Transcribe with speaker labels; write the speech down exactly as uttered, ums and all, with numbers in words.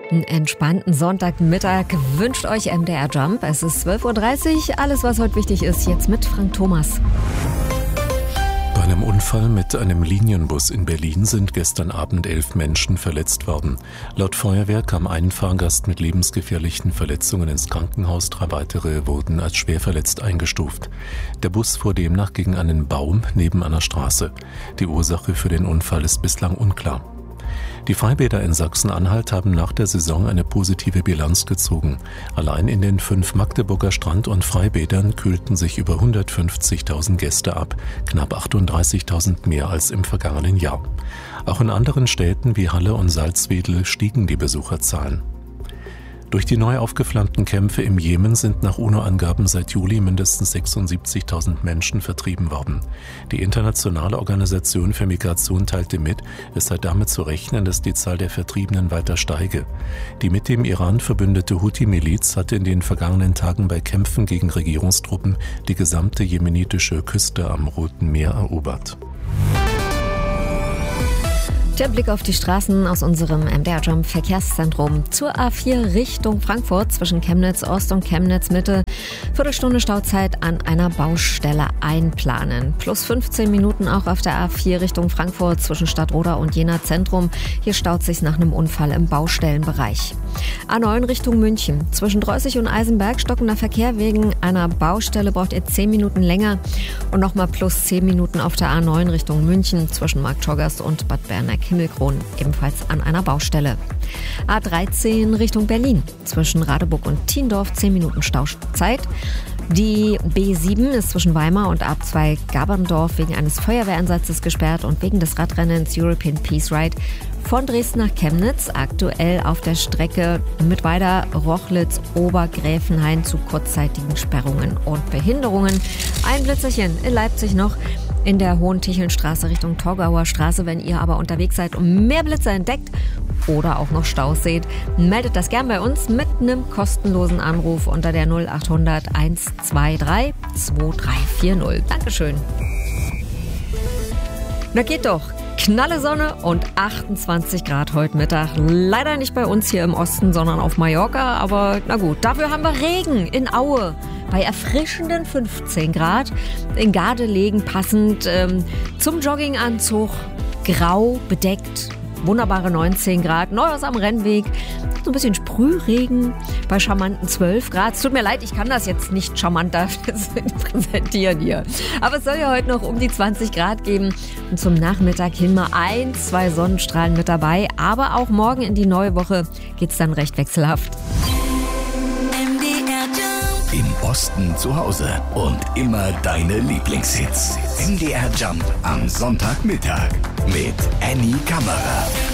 Speaker 1: Einen entspannten Sonntagmittag wünscht euch M D R Jump. Es ist zwölf Uhr dreißig. Alles, was heute wichtig ist, jetzt mit Frank Thomas.
Speaker 2: Bei einem Unfall mit einem Linienbus in Berlin sind gestern Abend elf Menschen verletzt worden. Laut Feuerwehr kam ein Fahrgast mit lebensgefährlichen Verletzungen ins Krankenhaus. Drei weitere wurden als schwer verletzt eingestuft. Der Bus fuhr demnach gegen einen Baum neben einer Straße. Die Ursache für den Unfall ist bislang unklar. Die Freibäder in Sachsen-Anhalt haben nach der Saison eine positive Bilanz gezogen. Allein in den fünf Magdeburger Strand- und Freibädern kühlten sich über hundertfünfzigtausend Gäste ab, knapp achtunddreißigtausend mehr als im vergangenen Jahr. Auch in anderen Städten wie Halle und Salzwedel stiegen die Besucherzahlen. Durch die neu aufgeflammten Kämpfe im Jemen sind nach UNO-Angaben seit Juli mindestens sechsundsiebzigtausend Menschen vertrieben worden. Die internationale Organisation für Migration teilte mit, es sei damit zu rechnen, dass die Zahl der Vertriebenen weiter steige. Die mit dem Iran verbündete Houthi-Miliz hatte in den vergangenen Tagen bei Kämpfen gegen Regierungstruppen die gesamte jemenitische Küste am Roten Meer erobert.
Speaker 1: Der Blick auf die Straßen aus unserem M D R Jump Verkehrszentrum zur A vier Richtung Frankfurt zwischen Chemnitz Ost und Chemnitz Mitte. Viertelstunde Stauzeit an einer Baustelle einplanen. Plus fünfzehn Minuten auch auf der A vier Richtung Frankfurt zwischen Stadtroda und Jena Zentrum. Hier staut sich nach einem Unfall im Baustellenbereich. A neun Richtung München. Zwischen Dreußig und Eisenberg stockender Verkehr wegen einer Baustelle braucht ihr zehn Minuten länger. Und nochmal plus zehn Minuten auf der A neun Richtung München zwischen Marktschorgast und Bad Berneck-Himmelkron, ebenfalls an einer Baustelle. A dreizehn Richtung Berlin. Zwischen Radeburg und Thiendorf zehn Minuten Stauzeit. Die B sieben ist zwischen Weimar und A zwei Gaberndorf wegen eines Feuerwehreinsatzes gesperrt und wegen des Radrennens European Peace Ride von Dresden nach Chemnitz, aktuell auf der Strecke Mittweida, Rochlitz, Obergräfenhain zu kurzzeitigen Sperrungen und Behinderungen. Ein Blitzerchen in Leipzig noch in der Hohentichelnstraße Richtung Torgauer Straße. Wenn ihr aber unterwegs seid und mehr Blitzer entdeckt oder auch noch Staus seht, meldet das gern bei uns mit einem kostenlosen Anruf unter der null achthundert hundertzweiundzwanzig zweiunddreißig vierzig. Dankeschön. Na geht doch. Knalle Sonne und achtundzwanzig Grad heute Mittag. Leider nicht bei uns hier im Osten, sondern auf Mallorca. Aber na gut, dafür haben wir Regen in Aue. Bei erfrischenden fünfzehn Grad. In Gardelegen passend ähm, zum Jogginganzug. Grau, bedeckt. Wunderbare neunzehn Grad. Neuhaus am Rennweg. So ein bisschen Sprühregen bei charmanten zwölf Grad. Es tut mir leid, ich kann das jetzt nicht charmanter präsentieren hier. Aber es soll ja heute noch um die zwanzig Grad geben. Und zum Nachmittag hin mal ein, zwei Sonnenstrahlen mit dabei. Aber auch morgen in die neue Woche geht's dann recht wechselhaft.
Speaker 3: Im Osten zu Hause und immer deine Lieblingshits. M D R Jump am Sonntagmittag mit Annie Kammerer.